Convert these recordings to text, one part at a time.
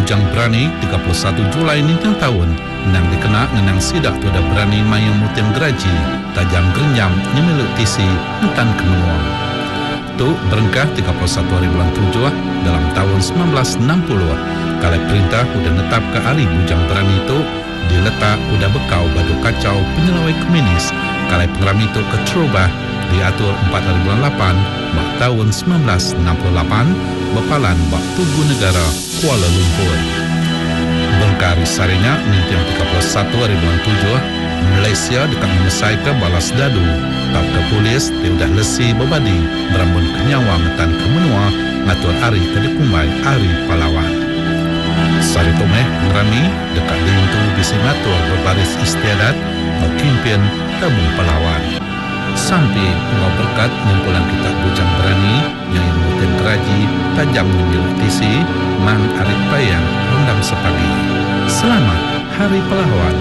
Bujang Berani 31 Julai nintang tahun nang dikena ngenang sidak tu ada berani mayang mutin geraji tajam gerenyam nyemiluk tisi entan kemenuang. Tu berengkah 31 hari bulan 7 dalam tahun 1960 kalau perintah udah netap ke hari Bujang Berani itu diletak udah bekau badu kacau penyelawai komunis kalau pengeram itu ke Trubah diatur 4 hari bulan 8 bak tahun 1968 bepalan bak Tugu Negara Kuala Lumpur. Bengkari sarinya nintiang 31 hari bulan 7 Malaysia dekat memesai ke balas dadu tak ke polis dia udah lesi bebadi berambun kenyawa metan ke menua ngatur hari kedekumai hari pahlawan. Sari tomeh ngerami dekat diuntu bisi ngatur berbaris istiadat berkimpin tabung pahlawan. Sampai engkau berkat nyempulan kitab Bujang Berani yang mutin geraji tajam menyeluk tisi mang arit payang rendam sepagi. Selamat Hari Pahlawan.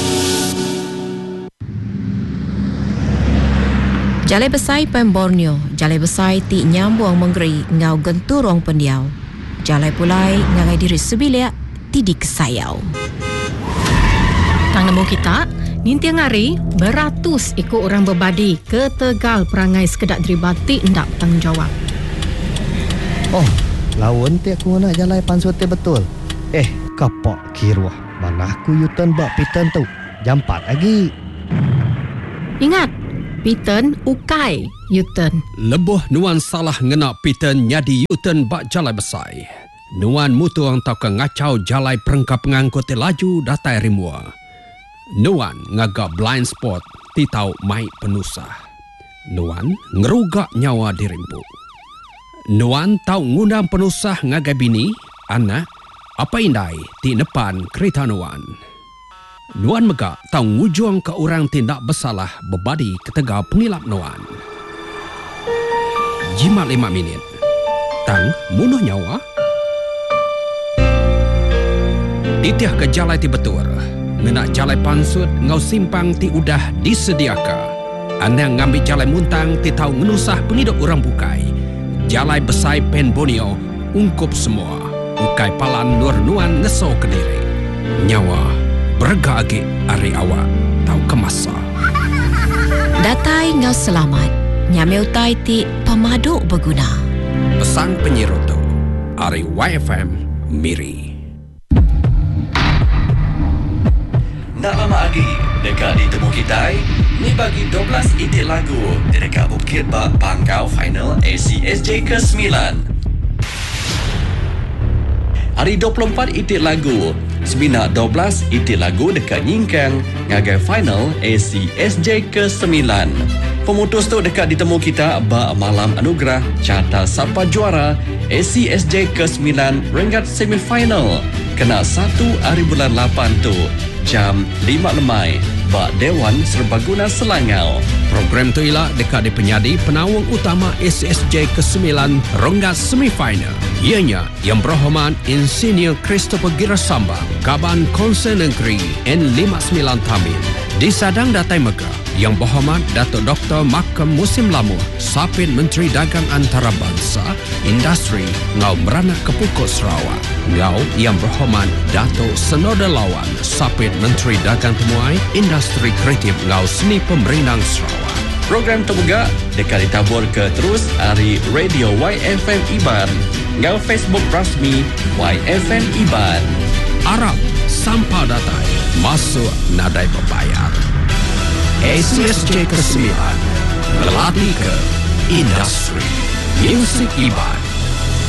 Jalai besai Pem Borneo, jalai besai ti nyambuang menggeri ngau genturong pendiau. Jalai pulai ngagai diri sebilia tidi kesayau. Tang nemu kita nintiang hari beratus ikut orang berbadi ke Tegal perangai sekedak deribati ndak bertanggungjawab. Oh, lawan ti aku nak jalai pansuti betul. Kapok kiruah. Mana aku yutan bak pitan tu. Jam 4 lagi. Ingat, pitan ukai yutan. Lebuh nuan salah ngena pitan nyadi yutan bak jalai besai. Nuan mutuang tau ke ngacau jalai perengkap pengangkut laju datai rimua. Nuan ngagak blind spot ti tau mai penusah. Nuan ngerugak nyawa dirimpu. Nuan tau ngundang penusah ngagai bini, anak, apa indai ti nepan kereta Nuan. Nuan megak tau ngujuang ke orang tindak bersalah berbadi ketegau pengilap Nuan. Jimat 5 minit. Tang munuh nyawa. Titiah ke jalai ti betul. Ngenak jalai pansut ngau simpang ti udah disediaka. Anang ngambil jalai muntang ti tau ngenusah penghidup orang bukai. Jalai besai Pen Borneo ungkup semua. Ukai palan nur nuan ngeso ke diri. Nyawa berga agi ari awak tau kemasa. Datai ngau selamat. Nyameu tai ti pemaduk berguna. Pesan penyirutu ari YFM Miri. Nak lama lagi dekat ditemu kita ni bagi 12 idea lagu dekat Bukit Bak Pangkau Final ACSJ ke-9. Hari 24 idea lagu Semina 12 idea lagu dekat Nyingkang ngagai final ACSJ ke-9. Pemutus tu dekat ditemu kita bak malam anugerah carta siapa juara ACSJ ke-9 ringkat semifinal kena 1 hari bulan 8 tu jam 5 lemai bak Dewan Serbaguna Selangau. Program tu ialah dekat di penyadi penawang utama ACSJ ke-9 rongga semifinal. Ianya yang berhormat Insinyur Christopher Girasambang, Kaban Konsen Negeri N59 Tamil. Disadang datai Mega yang berhormat Datuk Dr. Makam Musim Lamu, Sapit Menteri Dagang Antarabangsa, Industri Ngau Beranak Kepukut Sarawak. Ngau yang berhormat Datuk Senoda Lawan, Sapit Menteri Dagang Temuai, Industri Kreatif Ngau Seni Pemerintah Sarawak. Program terbuka dekat ditabur ke terus hari Radio YFM Iban. Ngau Facebook rasmi YFM Iban. Arab sampah datai masuk nadai berbayar. ACSJ ke-9 melatih ke industri Music Iban.